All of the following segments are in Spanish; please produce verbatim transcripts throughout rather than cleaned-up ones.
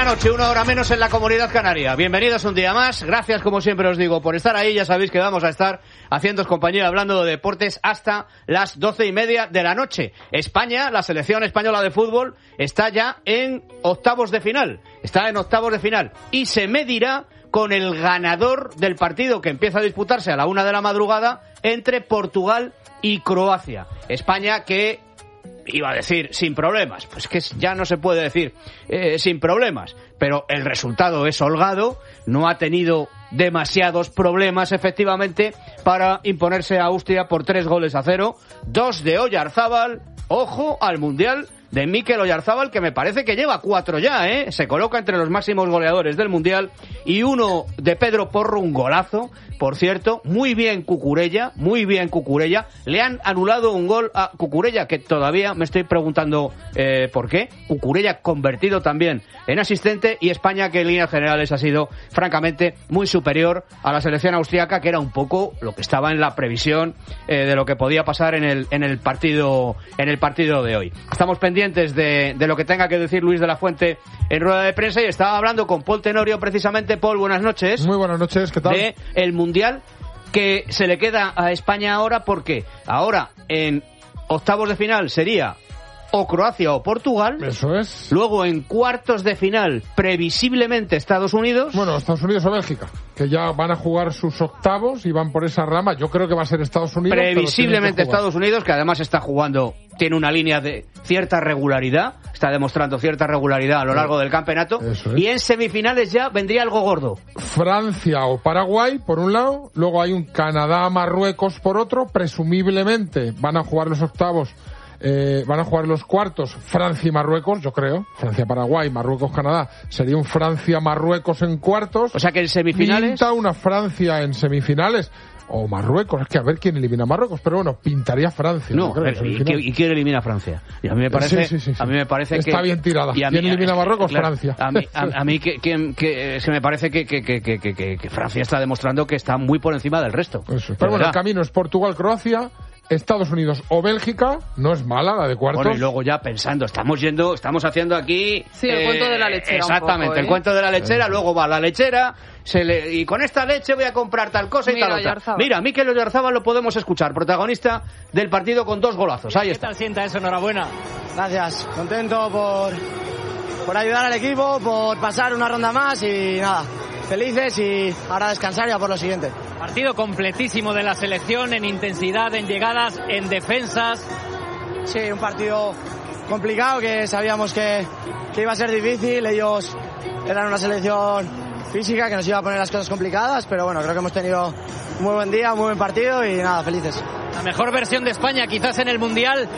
noche, una hora menos en la Comunidad Canaria. Bienvenidos un día más. Gracias, como siempre os digo, por estar ahí. Ya sabéis que vamos a estar haciéndoos compañía hablando de deportes hasta las doce y media de la noche. España, la selección española de fútbol, está ya en octavos de final. Está en octavos de final. Y se medirá con el ganador del partido que empieza a disputarse a la una de la madrugada entre Portugal y Croacia. España que... iba a decir sin problemas, pues que ya no se puede decir eh, sin problemas, pero el resultado es holgado, no ha tenido demasiados problemas efectivamente para imponerse a Austria por tres goles a cero, dos de Oyarzábal, ojo al Mundial de Mikel Oyarzábal, que me parece que lleva cuatro ya, ¿eh? Se coloca entre los máximos goleadores del Mundial, y uno de Pedro Porro, un golazo, por cierto, muy bien Cucurella, muy bien Cucurella. Le han anulado un gol a Cucurella, que todavía me estoy preguntando eh, por qué. Cucurella convertido también en asistente, y España, que en líneas generales ha sido francamente muy superior a la selección austriaca, que era un poco lo que estaba en la previsión eh, de lo que podía pasar en el en el partido en el partido de hoy. Estamos pendientes de, de lo que tenga que decir Luis de la Fuente en rueda de prensa, y estaba hablando con Paul Tenorio precisamente. Paul, buenas noches. Muy buenas noches, ¿qué tal? De el Mundial que se le queda a España ahora, porque ahora en octavos de final sería o Croacia o Portugal. Eso es. Luego en cuartos de final previsiblemente Estados Unidos. Bueno, Estados Unidos o Bélgica, que ya van a jugar sus octavos y van por esa rama. Yo creo que va a ser Estados Unidos. Previsiblemente Estados Unidos, que además está jugando, tiene una línea de cierta regularidad, está demostrando cierta regularidad a lo largo del campeonato. Eso es. Y en semifinales ya vendría algo gordo. Francia o Paraguay por un lado, luego hay un Canadá-Marruecos por otro. Presumiblemente van a jugar los octavos. Eh, van a jugar los cuartos Francia y Marruecos, yo creo. Francia-Paraguay, Marruecos-Canadá. Sería un Francia-Marruecos en cuartos. O sea que en semifinales... Pinta una Francia en semifinales. O Marruecos, es que a ver quién elimina a Marruecos, pero bueno, pintaría Francia. No, creo, pero, ¿y, quién, ¿y quién elimina a Francia? Y a mí me parece, sí, sí, sí, sí. a mí me parece está que bien tirada. Y a mí, ¿Quién elimina a Marruecos? Claro, Francia. A mí, a, a mí que, que, que, que me parece que, que, que, que, que, que Francia está demostrando que está muy por encima del resto. Eso. Pero bueno, el camino es Portugal-Croacia, Estados Unidos o Bélgica. No es mala la de cuartos. Bueno, y luego ya pensando, estamos yendo, estamos haciendo aquí... Sí, el eh, cuento de la lechera. Exactamente, un poco, ¿eh? el cuento de la lechera, sí. Luego va la lechera, se le, y con esta leche voy a comprar tal cosa y Mira, tal otra. Oyarzábal. Mira, Mikel Oyarzábal lo podemos escuchar, protagonista del partido con dos golazos. Ahí está. ¿Qué tal sienta eso? Enhorabuena. Gracias, contento por, por ayudar al equipo, por pasar una ronda más y nada, felices, y ahora descansar ya por lo siguiente. Partido completísimo de la selección en intensidad, en llegadas, en defensas. Sí, un partido complicado que sabíamos que, que iba a ser difícil. Ellos eran una selección física que nos iba a poner las cosas complicadas, pero bueno, creo que hemos tenido un muy buen día, un muy buen partido y nada, felices. La mejor versión de España quizás en el Mundial,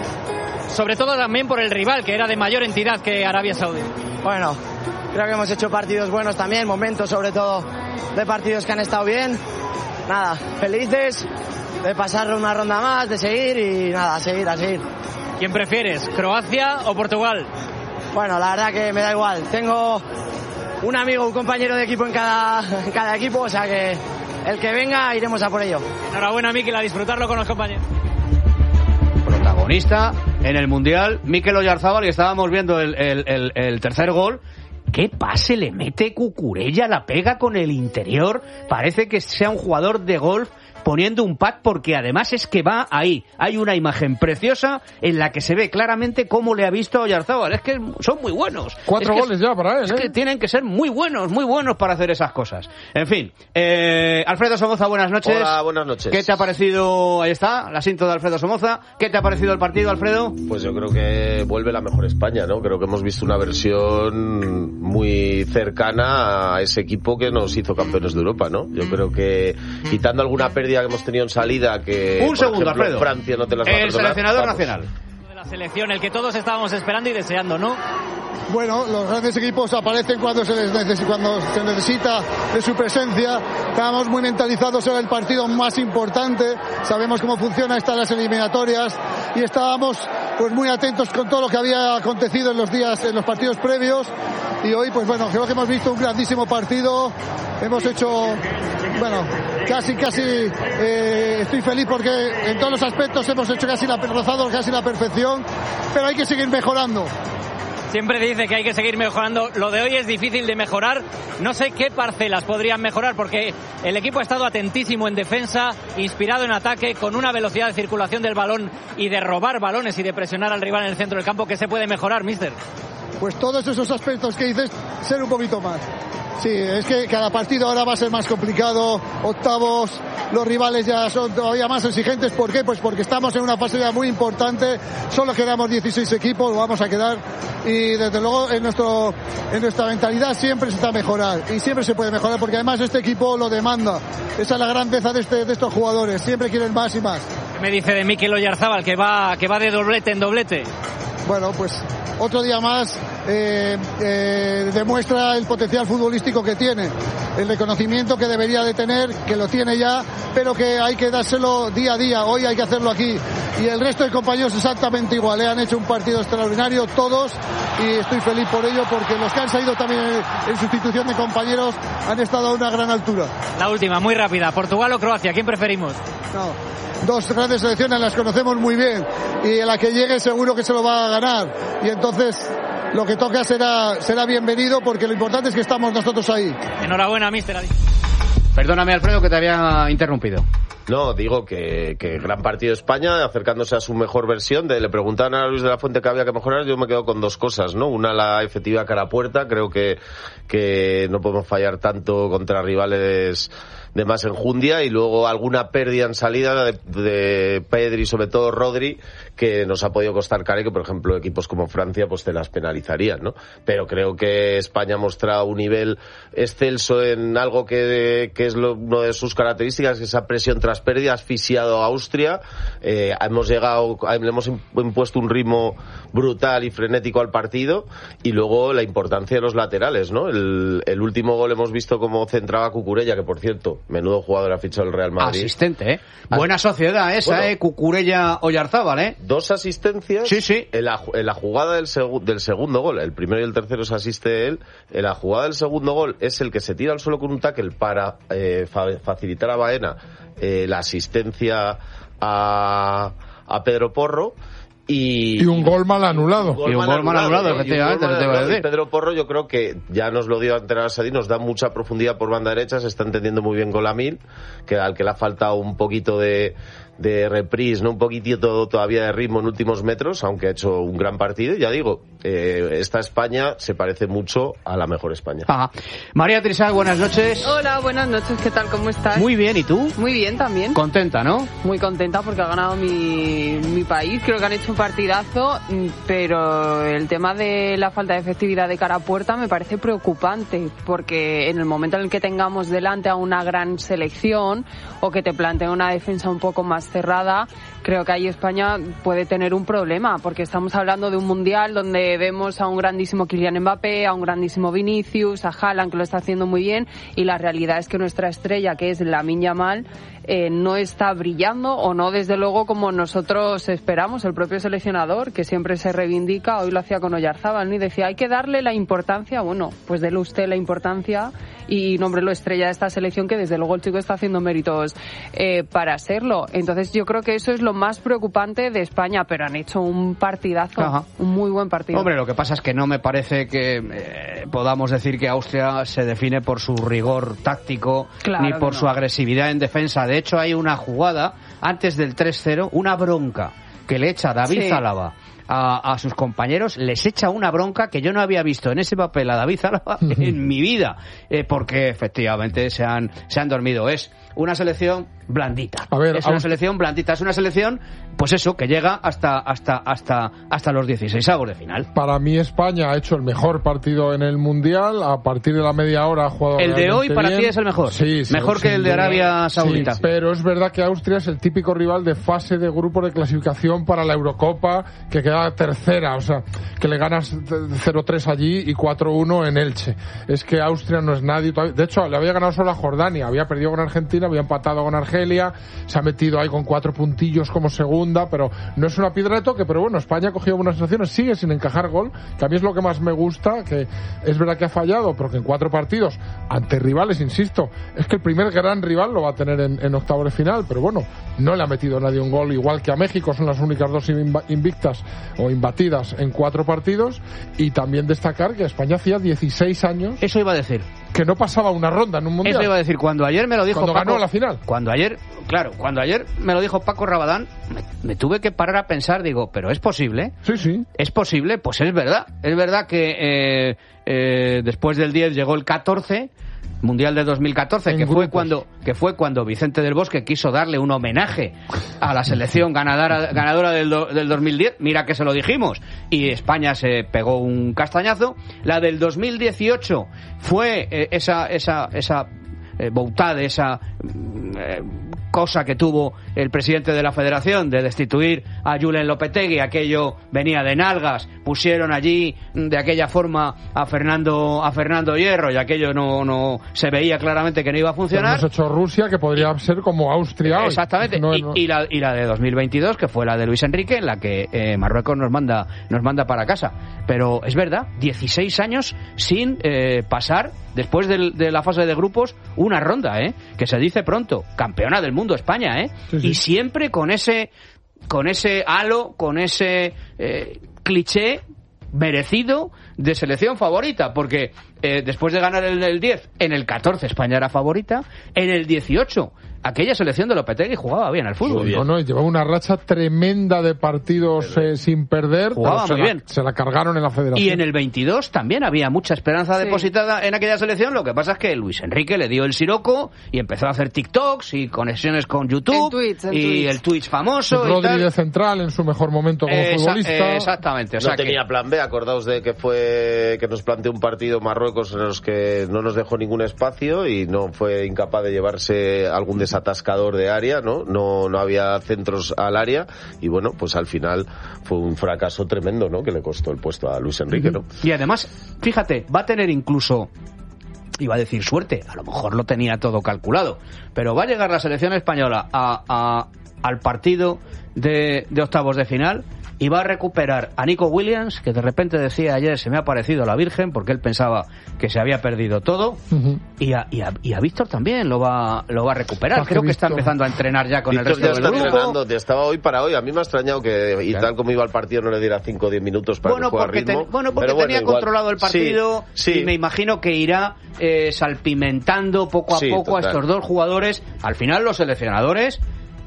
sobre todo también por el rival, que era de mayor entidad que Arabia Saudí. Bueno, creo que hemos hecho partidos buenos también, momentos sobre todo de partidos que han estado bien. Nada, felices de pasar una ronda más, de seguir y nada, a seguir, a seguir. ¿Quién prefieres, Croacia o Portugal? Bueno, la verdad que me da igual. Tengo un amigo, un compañero de equipo en cada, en cada equipo, o sea que el que venga iremos a por ello. Enhorabuena, Mikel, a disfrutarlo con los compañeros. Protagonista en el Mundial, Mikel Oyarzábal, y estábamos viendo el, el, el, el tercer gol. ¿Qué pase le mete Cucurella? La pega con el interior. Parece que sea un jugador de golf poniendo un pad, porque además es que va ahí. Hay una imagen preciosa en la que se ve claramente cómo le ha visto a Oyarzábal. Es que son muy buenos. Cuatro es que, goles ya para él, Es ¿eh? que tienen que ser muy buenos, muy buenos para hacer esas cosas. En fin, eh, Alfredo Somoza, buenas noches. Hola, buenas noches. ¿Qué te ha parecido? Ahí está, la cinta de Alfredo Somoza. ¿Qué te ha parecido el partido, Alfredo? Pues yo creo que vuelve la mejor España, ¿no? Creo que hemos visto una versión muy cercana a ese equipo que nos hizo campeones de Europa, ¿no? Yo creo que, quitando alguna pérdida que hemos tenido en salida, que un por segundo, ejemplo, Alfredo. Francia no te las va a El perdonar, seleccionador vamos. nacional De la selección, el que todos estábamos esperando y deseando, ¿no? Bueno, los grandes equipos aparecen cuando se les necesita, cuando se necesita de su presencia. Estábamos muy mentalizados en el partido más importante. Sabemos cómo funciona estas las eliminatorias y estábamos pues muy atentos con todo lo que había acontecido en los días, en los partidos previos. Y hoy, pues bueno, creo que hemos visto un grandísimo partido. Hemos hecho, bueno, casi, casi, eh, estoy feliz porque en todos los aspectos hemos hecho casi la, rozado casi la perfección, pero hay que seguir mejorando. Siempre dice que hay que seguir mejorando. Lo de hoy es difícil de mejorar. No sé qué parcelas podrían mejorar, porque el equipo ha estado atentísimo en defensa, inspirado en ataque, con una velocidad de circulación del balón y de robar balones y de presionar al rival en el centro del campo. ¿Qué se puede mejorar, mister? Pues todos esos aspectos que dices, ser un poquito más. Sí, es que cada partido ahora va a ser más complicado, octavos, los rivales ya son todavía más exigentes. ¿Por qué? Pues porque estamos en una fase ya muy importante, solo quedamos dieciséis equipos, lo vamos a quedar, y desde luego en nuestro en nuestra mentalidad siempre se está a mejorar, y siempre se puede mejorar, porque además este equipo lo demanda. Esa es la grandeza de, este, de estos jugadores, siempre quieren más y más. Me dice de Mikel Oyarzabal que va, que va de doblete en doblete. Bueno, pues otro día más eh, eh, demuestra el potencial futbolístico que tiene, el reconocimiento que debería de tener, que lo tiene ya, pero que hay que dárselo día a día. Hoy hay que hacerlo aquí, y el resto de compañeros exactamente igual, ¿eh? Han hecho un partido extraordinario todos, y estoy feliz por ello, porque los que han salido también en, en sustitución de compañeros han estado a una gran altura. La última, muy rápida, ¿Portugal o Croacia? ¿Quién preferimos? No, dos grandes selecciones, las conocemos muy bien, y a la que llegue seguro que se lo va a ganar, y entonces lo que toca será, será bienvenido, porque lo importante es que estamos nosotros ahí. Enhorabuena, mister. Perdóname, Alfredo, que te había interrumpido. No, digo que, que gran partido de España, acercándose a su mejor versión. De, le preguntaban a Luis de la Fuente que había que mejorar, yo me quedo con dos cosas, ¿no? Una, la efectiva cara a puerta. Creo que, que no podemos fallar tanto contra rivales de más enjundia, y luego alguna pérdida en salida de, de Pedri, sobre todo Rodri, que nos ha podido costar caro, y que por ejemplo equipos como Francia pues te las penalizarían, ¿no? Pero creo que España ha mostrado un nivel excelso en algo que, que es lo, una de sus características, que esa presión tras pérdida, ha asfixiado a Austria. Eh, hemos llegado, le hemos impuesto un ritmo brutal y frenético al partido, y luego la importancia de los laterales, ¿no? El, el último gol hemos visto cómo centraba Cucurella, que por cierto, menudo jugador ha fichado el Real Madrid. Asistente, ¿eh? Buena sociedad esa, bueno, ¿eh? Cucurella Oyarzábal, ¿eh? Dos asistencias. Sí, sí. En la, en la jugada del, segu, del segundo gol, el primero y el tercero se asiste él. En la jugada del segundo gol es el que se tira al suelo con un tackle para eh, fa, facilitar a Baena eh, la asistencia a, a Pedro Porro. Y, y un gol mal anulado. Un gol y un mal gol mal anulado, anulado efectivamente. Mal te anulado. Te Pedro Porro, yo creo que ya nos lo dio ante Arsadí, nos da mucha profundidad por banda derecha, se está entendiendo muy bien con Lamil, que al que le ha faltado un poquito de, de reprise, ¿no? Un poquitito todavía de ritmo en últimos metros, aunque ha hecho un gran partido. Ya digo, eh, esta España se parece mucho a la mejor España. Ajá. María Trisal, buenas noches. Hola, buenas noches, ¿qué tal? ¿Cómo estás? Muy bien, ¿y tú? Muy bien también. Contenta, ¿no? Muy contenta porque ha ganado mi, mi país, creo que han hecho un partidazo, pero el tema de la falta de efectividad de cara a puerta me parece preocupante, porque en el momento en el que tengamos delante a una gran selección o que te planteen una defensa un poco más cerrada, creo que ahí España puede tener un problema, porque estamos hablando de un mundial donde vemos a un grandísimo Kylian Mbappé, a un grandísimo Vinicius, a Haaland, que lo está haciendo muy bien, y la realidad es que nuestra estrella, que es Lamine Yamal, eh, no está brillando, o no desde luego como nosotros esperamos. El propio seleccionador, que siempre se reivindica, hoy lo hacía con Oyarzábal, ¿no? Y decía, hay que darle la importancia. Bueno, pues déle usted la importancia y nómbrelo estrella de esta selección, que desde luego el chico está haciendo méritos eh, para serlo. Entonces yo creo que eso es lo más preocupante de España, pero han hecho un partidazo. Ajá. Un muy buen partido. Hombre, lo que pasa es que no me parece que eh, podamos decir que Austria se define por su rigor táctico, claro, ni por no. su agresividad en defensa. De hecho, hay una jugada antes del tres cero, una bronca que le echa David sí. Zálava a, a sus compañeros, les echa una bronca que yo no había visto en ese papel a David Zálava en mi vida, eh, porque efectivamente se han, se han dormido. Es una selección blandita. A ver, es una selección blandita, es una selección, pues eso, que llega hasta hasta hasta hasta los dieciseisavos de final. Para mí España ha hecho el mejor partido en el Mundial, a partir de la media hora ha jugado el de hoy para bien. ti es el mejor. Sí, sí, mejor que el de Arabia Saudita. Sí, pero es verdad que Austria es el típico rival de fase de grupo de clasificación para la Eurocopa, que queda tercera, o sea, que le ganas cero tres allí y cuatro uno en Elche. Es que Austria no es nadie. De hecho, le había ganado solo a Jordania, había perdido con Argentina, había empatado con Argelia, se ha metido ahí con cuatro puntillos como segunda, pero no es una piedra de toque. Pero bueno, España ha cogido buenas sensaciones, sigue sin encajar gol, que a mí es lo que más me gusta, que es verdad que ha fallado, pero que en cuatro partidos ante rivales, insisto, es que el primer gran rival lo va a tener en, en octavos de final, pero bueno, no le ha metido nadie un gol, igual que a México, son las únicas dos invictas o imbatidas en cuatro partidos, y también destacar que España hacía dieciséis años Eso iba a decir. que no pasaba una ronda en un mundial. Eso iba a decir. Cuando ayer me lo dijo Cuando Paco, ganó la final. Cuando ayer, claro, cuando ayer me lo dijo Paco Rabadán, me, me tuve que parar a pensar, digo, pero ¿es posible? Sí, sí. ¿Es posible? Pues es verdad. Es verdad que eh, eh, después del diez llegó el catorce, Mundial de dos mil catorce, En que fue grupos. cuando que fue cuando Vicente del Bosque quiso darle un homenaje a la selección ganadora, ganadora del, do, del dos mil diez. Mira que se lo dijimos. Y España se pegó un castañazo. La del dos mil dieciocho fue eh, esa esa esa eh, boutade, esa eh, cosa que tuvo el presidente de la Federación de destituir a Julen Lopetegui. Aquello venía de nalgas, pusieron allí de aquella forma a Fernando a Fernando Hierro, y aquello no no se veía claramente que no iba a Pero funcionar. hemos hecho Rusia, que podría ser como Austria hoy. Exactamente. No, y, no. y la, y la de dos mil veintidós, que fue la de Luis Enrique, en la que eh, Marruecos nos manda nos manda para casa. Pero es verdad, dieciséis años sin eh, pasar, después del, de la fase de grupos, una ronda, ¿eh? Que se dice pronto. Campeona del mundo España, ¿eh? Sí, sí. Y siempre con ese con ese halo, con ese eh, cliché merecido de selección favorita, porque eh, después de ganar el, el diez, en el catorce España era favorita, en el dieciocho aquella selección de Lopetegui jugaba bien al fútbol. No, no, llevaba una racha tremenda de partidos eh, sin perder. Jugaba pero se muy la, bien. Se la cargaron en la federación. Y en el veintidós también había mucha esperanza Sí. depositada en aquella selección. Lo que pasa es que Luis Enrique le dio el siroco y empezó a hacer TikToks y conexiones con YouTube En tweets, en y tweets. el Twitch famoso y Rodri tal. de central en su mejor momento como Esa- futbolista. exactamente. O No sea que- tenía plan B, acordaos de que fue que nos planteó un partido Marruecos en los que no nos dejó ningún espacio y no fue incapaz de llevarse algún desatascador de área, ¿no? No, no había centros al área y bueno, pues al final fue un fracaso tremendo, ¿no? Que le costó el puesto a Luis Enrique, ¿no? Y además, fíjate, va a tener incluso, iba a decir suerte, a lo mejor lo tenía todo calculado, pero va a llegar la selección española a, a- al partido de, de octavos de final y va a recuperar a Nico Williams, que de repente decía ayer se me ha parecido la Virgen, porque él pensaba que se había perdido todo, Ujú. y a, y a, y a Víctor también lo va, lo va a recuperar. Ah, que Creo que está Víctor- empezando a entrenar ya con Víctor el resto ya del está grupo. entrenando, te estaba hoy para hoy. A mí me ha extrañado que, y Claro. tal como iba el partido, no le diera cinco o diez minutos para Bueno, que juegue a porque, ritmo. ten- bueno, porque Pero bueno, tenía igual- controlado el partido Sí, sí. y me imagino que irá eh, salpimentando poco a Sí, poco total. a estos dos jugadores. Al final los seleccionadores,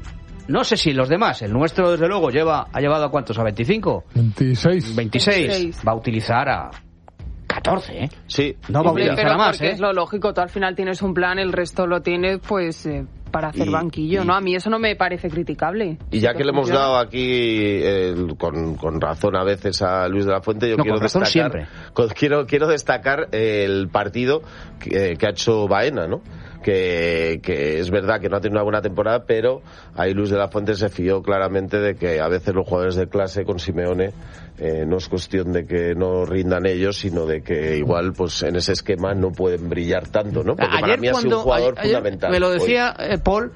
no sé si los demás, el nuestro desde luego lleva ha llevado a cuántos, a veinticinco, veintiséis. veintiséis, veintiséis. va a utilizar a catorce, ¿eh? Sí. No va a Y mira, utilizar Pero a más, porque ¿eh? es lo lógico, tú al final tienes un plan, el resto lo tienes pues eh, para hacer Y- banquillo, y- ¿no? A mí eso no me parece criticable. Y ya Si que le hemos funciona. dado aquí eh, con, con razón a veces a Luis de la Fuente, yo No, quiero con razón destacar siempre. con- quiero quiero destacar el partido que, que ha hecho Baena, ¿no? Que, que es verdad que no ha tenido una buena temporada, pero ahí Luis de la Fuente se fió claramente de que a veces los jugadores de clase con Simeone eh, no es cuestión de que no rindan ellos, sino de que igual pues en ese esquema no pueden brillar tanto, ¿no? Porque para mí ha sido un jugador ayer fundamental. me lo hoy. decía eh, Paul,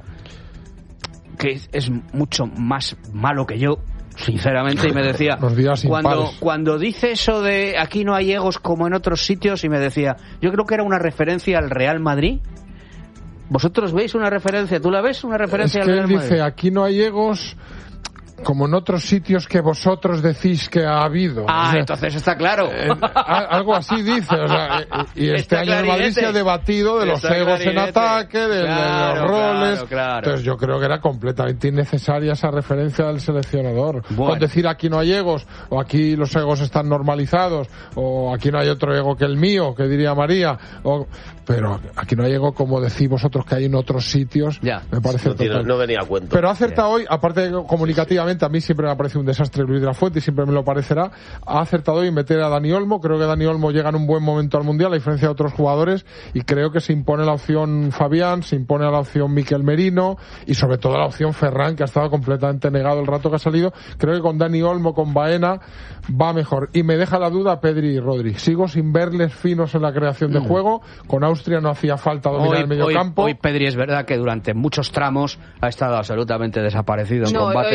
que es, es mucho más malo que yo, sinceramente, y me decía, Los días cuando, impares. cuando dice eso de aquí no hay egos como en otros sitios, y me decía, yo creo que era una referencia al Real Madrid. ¿Vosotros veis una referencia? ¿Tú la ves una Es referencia que al él Real Madrid? dice, aquí no hay egos como en otros sitios que vosotros decís que ha habido. Ah, O sea, entonces está claro. eh, a- algo así dice, o sea, y, y este Está año el Madrid clarinete. se ha debatido de los Está egos en clarinete. ataque, de, de Claro, los roles. claro, claro. Entonces yo creo que era completamente innecesaria esa referencia del seleccionador. Bueno. Con decir aquí no hay egos, o aquí los egos están normalizados, o aquí no hay otro ego que el mío, que diría María, o, pero aquí no hay ego como decís vosotros que hay en otros sitios. Ya. Me parece No, tiene- total. no venía a cuento. Pero ha acertado hoy, aparte de comunicativamente, a mí siempre me ha parecido un desastre Luis de la Fuente y siempre me lo parecerá. Ha acertado hoy en meter a Dani Olmo. Creo que Dani Olmo llega en un buen momento al Mundial, a diferencia de otros jugadores, y creo que se impone la opción Fabián, se impone la opción Miquel Merino y sobre todo la opción Ferran, que ha estado completamente negado el rato que ha salido. Creo que con Dani Olmo, con Baena, va mejor. Y me deja la duda Pedri y Rodri. Sigo sin verles finos en la creación de juego. Con Austria no hacía falta dominar Hoy, el medio hoy- campo. hoy Pedri es verdad que durante muchos tramos ha estado absolutamente desaparecido en No, combate. hoy Pedri no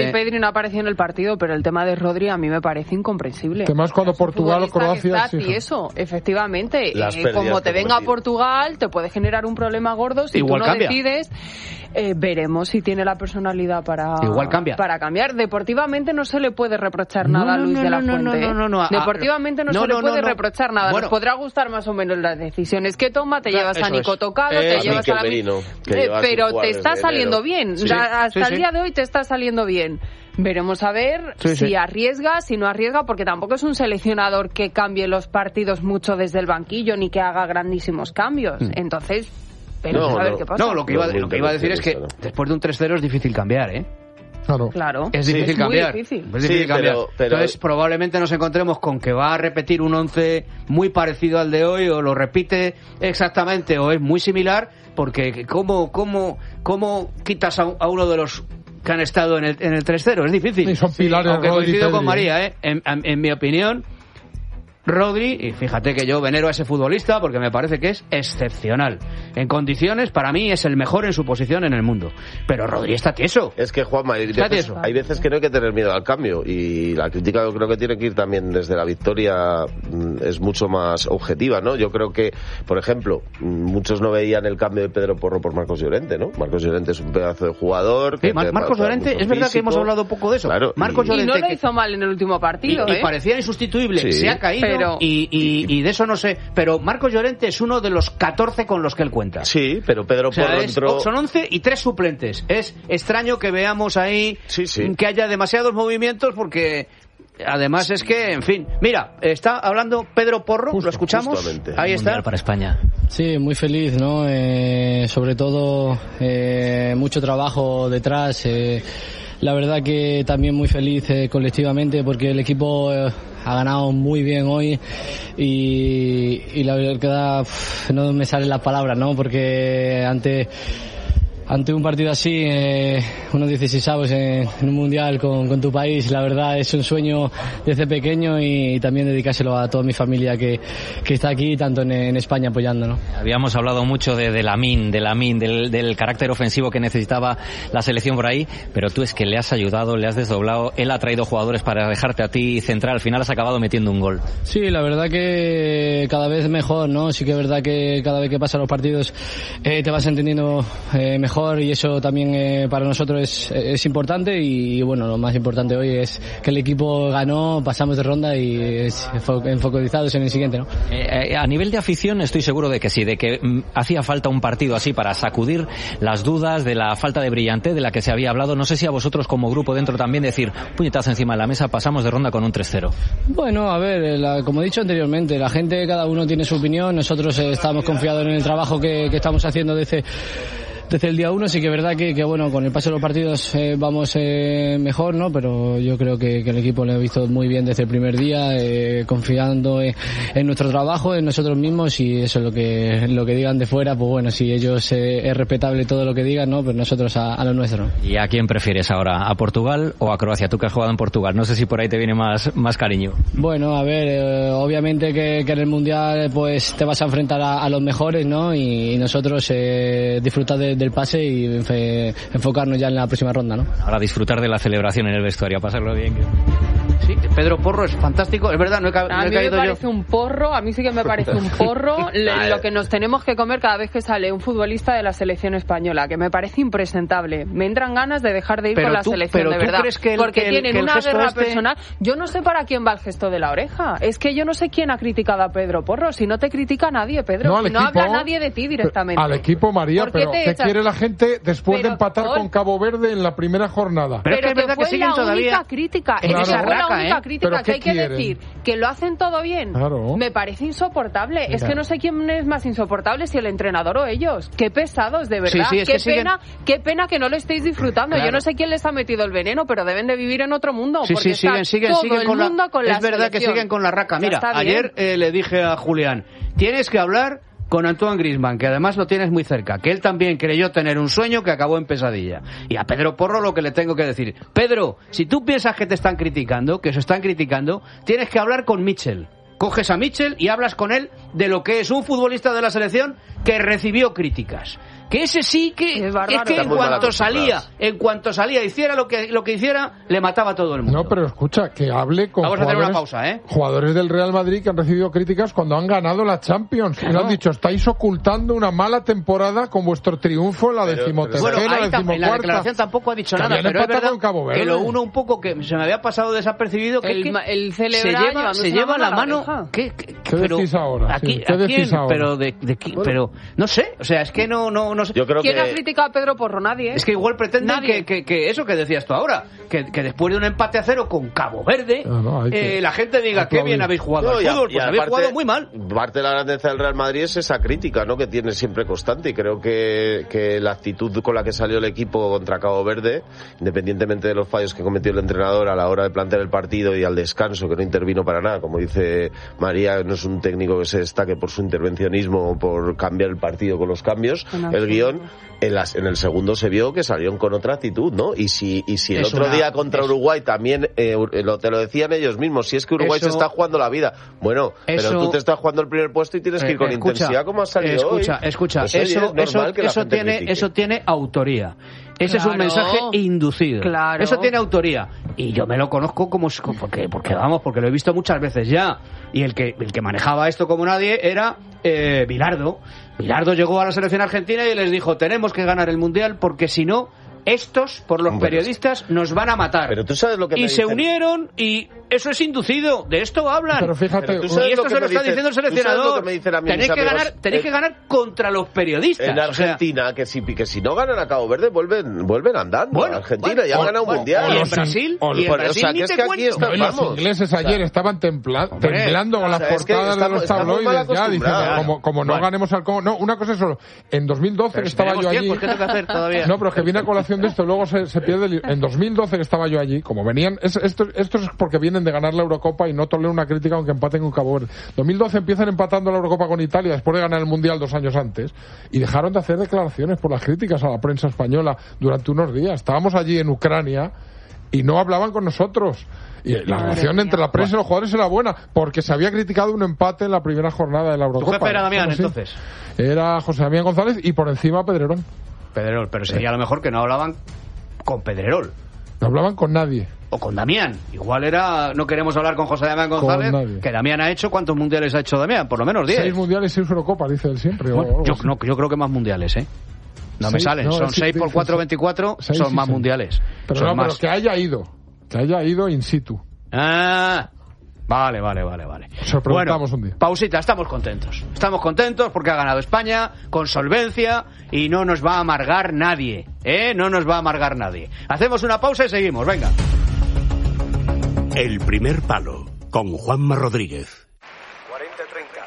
ha aparecido en el partido, pero el tema de Rodri a mí me parece incomprensible. Además, cuando Portugal o Croacia... Y eso, efectivamente, eh, como te venga a Portugal, te puede generar un problema gordo si Igual tú no cambia. decides. Eh, veremos si tiene la personalidad para, Igual cambia. para cambiar. Deportivamente no se le puede reprochar nada a No, no, Luis no, de la no, Fuente. no, no, ¿eh? no, no, no. Deportivamente no, No, se no, le puede no, no. reprochar nada. Bueno. Nos podrá gustar más o menos las decisiones que toma, te Claro, llevas a eso Nico es. Tocado, Eh, te a llevas a la... Merino, que Eh, lleva sin pero jugar te desde está enero. saliendo bien. Sí. Da- hasta Sí, el sí. día de hoy te está saliendo bien. Veremos a ver Sí, si sí. arriesga, si no arriesga, porque tampoco es un seleccionador que cambie los partidos mucho desde el banquillo ni que haga grandísimos cambios. Mm. Entonces, veremos No, a ver no. qué pasa. No, lo que iba, No, muy lo que iba a decir es que intervencionista, ¿no? después de un tres cero es difícil cambiar, ¿eh? Claro. Claro. Es Sí. difícil Es muy cambiar. difícil. Es difícil Sí, cambiar. pero- pero- Entonces, probablemente nos encontremos con que va a repetir un once muy parecido al de hoy, o lo repite exactamente, o es muy similar, porque ¿cómo, cómo, cómo quitas a, a uno de los que han estado en el, en el tres cero? Es difícil. Sí, son pilares, Aunque Rodri y coincido con Pedri, María, ¿eh? En, en- en mi opinión, Rodri, y fíjate que yo venero a ese futbolista porque me parece que es excepcional. En condiciones, para mí, es el mejor en su posición en el mundo. Pero Rodri está tieso. Es que, Juanma, hay Está veces, tieso. hay veces que no hay que tener miedo al cambio, y la crítica yo creo que tiene que ir también desde la victoria, mm, es mucho más objetiva, ¿no? Yo creo que, por ejemplo, mm, muchos no veían el cambio de Pedro Porro por Marcos Llorente, ¿no? Marcos Llorente es un pedazo de jugador. Sí, que Mar- te Marcos da Llorente, mucho es verdad que físico. hemos hablado poco de eso. Claro, Marcos y- Y no Llorente lo que- hizo mal en el último y, partido, y ¿eh? parecía insustituible, Sí. se ha caído Pero- y, y- y de eso no sé, pero Marcos Llorente es uno de los catorce con los que él cuenta. Sí, pero Pedro O sea, Porro es- entró... son once y tres suplentes. Es extraño que veamos ahí Sí, sí. que haya demasiados movimientos porque además es que, en fin, mira, está hablando Pedro Porro, Justo, lo escuchamos, justamente. ahí está. Mundial para España. Sí, muy feliz, ¿no? Eh, sobre todo eh, mucho trabajo detrás. Eh, la verdad que también muy feliz eh, colectivamente porque el equipo eh, ha ganado muy bien hoy y, y la verdad uf, no me salen las palabras, ¿no? Porque ante ante un partido así, eh, unos dieciseisavos en, en un mundial con, con tu país, la verdad es un sueño desde pequeño y, también dedicárselo a toda mi familia que, que está aquí, tanto en, en España apoyando, ¿no? Habíamos hablado mucho de, de Lamine, de Lamine, del, del carácter ofensivo que necesitaba la selección por ahí, pero tú es que le has ayudado, le has desdoblado, él ha traído jugadores para dejarte a ti central, al final has acabado metiendo un gol. Sí, la verdad que cada vez mejor, ¿no? Sí que es verdad que cada vez que pasan los partidos eh, te vas entendiendo eh, mejor y eso también eh, para nosotros es, es importante y bueno, lo más importante hoy es que el equipo ganó, pasamos de ronda y es enfo- enfocalizados en el siguiente, ¿no? Eh, eh, a nivel de afición estoy seguro de que sí, de que mm, hacía falta un partido así para sacudir las dudas de la falta de brillantez de la que se había hablado. No sé si a vosotros como grupo dentro también decir, puñetazo encima de la mesa, pasamos de ronda con un tres cero. Bueno, a ver, eh, la- como he dicho anteriormente, la gente, cada uno tiene su opinión, nosotros eh, estamos confiados en el trabajo que, que estamos haciendo desde desde el día uno. Sí que es verdad que, que bueno, con el paso de los partidos eh, vamos eh, mejor, ¿no? Pero yo creo que, que el equipo lo ha visto muy bien desde el primer día, eh, confiando en, en nuestro trabajo, en nosotros mismos, y eso es lo que lo que digan de fuera, pues bueno, si ellos eh, es respetable todo lo que digan, ¿no? Pero nosotros a, a lo nuestro, ¿no? ¿Y a quién prefieres ahora? ¿A Portugal o a Croacia? Tú que has jugado en Portugal, no sé si por ahí te viene más, más cariño. Bueno, a ver, eh, obviamente que, que en el Mundial pues te vas a enfrentar a, a los mejores, ¿no? Y, y nosotros eh, disfrutar de, del pase y enfe- enfocarnos ya en la próxima ronda, ¿no? Ahora disfrutar de la celebración en el vestuario, a pasarlo bien. Sí, Pedro Porro es fantástico, es verdad, no he, ca- no A he mí me caído parece yo. un porro, a mí sí que me parece un porro le- lo que nos tenemos que comer cada vez que sale un futbolista de la selección española, que me parece impresentable. Me entran ganas de dejar de ir Pero con la tú- selección, pero de tú verdad. crees que el- porque que el- tienen que el una gesto guerra este- personal. Yo no sé para quién va el gesto de la oreja. Es que yo no sé quién ha criticado a Pedro Porro. Si no te critica nadie, Pedro. No, al si no equipo- habla nadie de ti directamente. Al equipo, María, ¿Por qué pero te ¿qué echas? quiere la gente después de Pero, empatar Paul, con Cabo Verde en la primera jornada? Pero es que es que verdad fue que siguen la todavía única crítica. en Es que esa fue la raca, única ¿eh? crítica ¿Pero que qué hay que quieren? decir. Que lo hacen todo bien. Claro. Me parece insoportable. Es Mira. que no sé quién es más insoportable, si el entrenador o ellos. Qué pesados, de verdad. Sí, sí, es qué que siguen- pena, qué pena que no lo estéis disfrutando. Claro. Yo no sé quién les ha metido el veneno, pero deben de vivir en otro mundo. Sí, porque sí, está siguen, siguen, todo siguen el con mundo la... con la es verdad que selección. siguen con la raca. Ya Mira, está bien. ayer eh, le dije a Julián, tienes que hablar con Antoine Griezmann, que además lo tienes muy cerca, que él también creyó tener un sueño que acabó en pesadilla. Y a Pedro Porro lo que le tengo que decir, Pedro, si tú piensas que te están criticando, que se están criticando, tienes que hablar con Mitchell. coges a Mitchell y hablas con él de lo que es un futbolista de la selección que recibió críticas. Que ese sí que es, es que en cuanto salía, en cuanto salía, hiciera lo que lo que hiciera, le mataba a todo el mundo. No, pero escucha, que hable con Vamos a hacer una pausa, ¿eh? jugadores del Real Madrid que han recibido críticas cuando han ganado la Champions. Claro. Y le han dicho, estáis ocultando una mala temporada con vuestro triunfo en la decimotercera, bueno, ahí decimocuarta. En la declaración tampoco ha dicho nada, pero es verdad que lo uno un poco que se me había pasado desapercibido, que, el, que el se lleva, se lleva la mano... ¿Qué, qué, ¿Qué pero, decís ahora? Aquí, sí, ¿qué ¿a decís quién? ahora? Pero, de, de, de, pero no sé, o sea, es que no, no, no sé. Yo creo ¿Quién que... ha criticado a Pedro Porro? Nadie, ¿eh? Es que igual pretenden que, que, que eso que decías tú ahora, que, que después de un empate a cero con Cabo Verde, no, no, que, eh, la gente diga qué bien habéis jugado no, al fútbol, pues habéis jugado muy mal. Parte de la grandeza del Real Madrid es esa crítica, ¿no?, que tiene siempre constante, y creo que, que la actitud con la que salió el equipo contra Cabo Verde, independientemente de los fallos que cometió el entrenador a la hora de plantear el partido y al descanso, que no intervino para nada, como dice María, no es un técnico que se destaque por su intervencionismo o por cambiar el partido con los cambios, no, el guión, en, las, en el segundo se vio que salieron con otra actitud, ¿no? Y si, y si el es otro una, día contra es... Uruguay también, eh, lo, te lo decían ellos mismos, si es que Uruguay eso, se está jugando la vida, bueno, eso, pero tú te estás jugando el primer puesto y tienes que ir con eh, escucha, intensidad como has salido escucha, hoy. Escucha, escucha, pues, eso, eso, eso, tiene, eso tiene autoría. Ese claro. es un mensaje inducido. Claro. Eso tiene autoría. Y yo me lo conozco como... Porque, porque vamos, porque lo he visto muchas veces ya. Y el que, el que manejaba esto como nadie era eh, Bilardo. Bilardo llegó a la selección argentina y les dijo, tenemos que ganar el Mundial porque si no, estos, por los Hombre, periodistas, nos van a matar. Pero tú sabes lo que y me se dicen. unieron y eso es inducido. De esto hablan. Pero fíjate, Pero y esto se lo está dicen, diciendo el seleccionador. Tenéis que ganar, tenéis eh, que ganar contra los periodistas. En Argentina, o sea, que si que si no ganan a Cabo Verde vuelven vuelven andando. Bueno, Argentina bueno, ya han ganado un bueno, mundial. Y en Brasil, o, y en Brasil, o sea, ni que es te que aquí cuento. están, no, los ingleses ayer bueno. estaban templa, temblando con o sea, las portadas es que estamos, de los tabloides ya diciendo como, como no bueno. ganemos al Congo. No, una cosa es solo. En dos mil doce pero que si estaba yo allí. Tiempo, ¿qué tengo que hacer todavía? No, pero es que viene a colación de esto, luego se, se pierde el, en dos mil doce que estaba yo allí, como venían, es, esto, esto es porque vienen de ganar la Eurocopa y no toleran una crítica aunque empaten con Cabo Verde. dos mil doce empiezan empatando la Eurocopa con Italia después de ganar el Mundial dos años antes y dejaron de hacer declaraciones por las críticas a la prensa española durante unos días. Estábamos allí en Ucrania y no hablaban con nosotros. Y la relación entre la prensa y los jugadores era buena, porque se había criticado un empate en la primera jornada de la Eurocopa. ¿Tu jefe era Damián, entonces? Era José Damián González y por encima Pedrerol. Pedrerol, pero sería a lo mejor que no hablaban con Pedrerol. No hablaban con nadie. O con Damián. Igual era, no queremos hablar con José Damián González, que Damián ha hecho, ¿cuántos mundiales ha hecho Damián? Por lo menos diez. Seis mundiales, seis Eurocopas, dice él siempre. Bueno, yo, no, yo creo que más mundiales, ¿eh? No seis, me salen, no, son seis por cuatro, veinticuatro, son sí, más sí. mundiales. Pero son no, más. pero que haya ido, que haya ido in situ. Ah, vale, vale, vale, vale. Se lo preguntamos bueno, un día. Pausita, estamos contentos. Estamos contentos porque ha ganado España con solvencia y no nos va a amargar nadie, ¿eh? No nos va a amargar nadie. Hacemos una pausa y seguimos, venga. El primer palo, con Juanma Rodríguez. cuarenta treinta.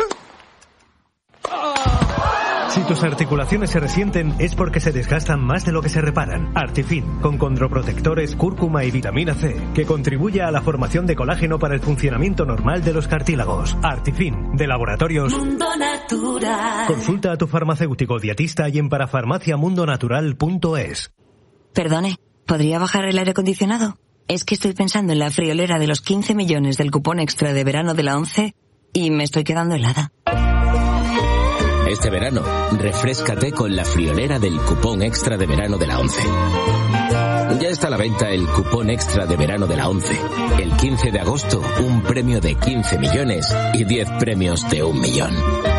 Si tus articulaciones se resienten es porque se desgastan más de lo que se reparan. Artifin, con condroprotectores, cúrcuma y vitamina C, que contribuye a la formación de colágeno para el funcionamiento normal de los cartílagos. Artifin, de Laboratorios Mundo Natural. Consulta a tu farmacéutico dietista y en parafarmacia mundo natural punto es. Perdone, ¿podría bajar el aire acondicionado? Es que estoy pensando en la friolera de los quince millones del cupón extra de verano de la ONCE y me estoy quedando helada. Este verano, refréscate con la friolera del cupón extra de verano de la ONCE. Ya está a la venta el cupón extra de verano de la ONCE. El quince de agosto, un premio de quince millones y diez premios de un millón.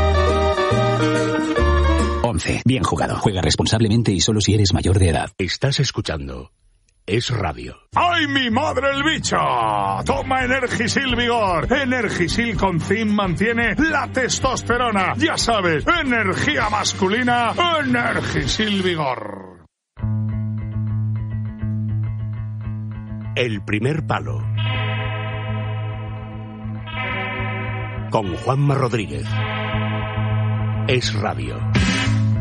ONCE. Bien jugado. Juega responsablemente y solo si eres mayor de edad. Estás escuchando Es Radio. ¡Ay, mi madre el bicho! Toma Energisil Vigor. Energisil con zinc mantiene la testosterona. Ya sabes, energía masculina, Energisil Vigor. El primer palo. Con Juanma Rodríguez. Es Radio.